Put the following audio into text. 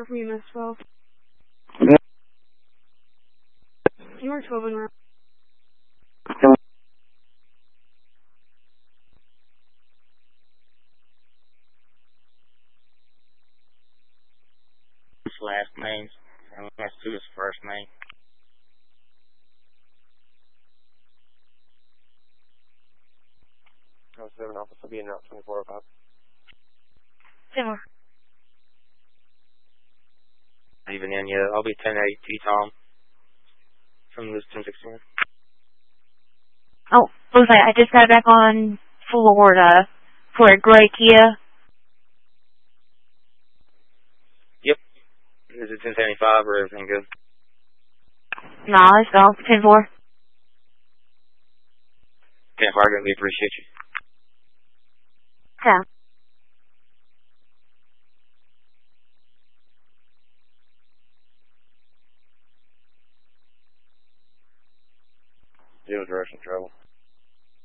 departure from EMS 12. You are 12 and route. Last name, and last two is first name. 07 Alpha, so be in route 2405. 10 more. Even in, yeah, I'll be 10-8 T-Tom from this 1016. Oh, looks like I just got back on Florida for a gray Kia. Yep. Is it 1075 or everything good? No, let's go. 10-4. 10-4, we appreciate you. Yeah. Zero direction travel.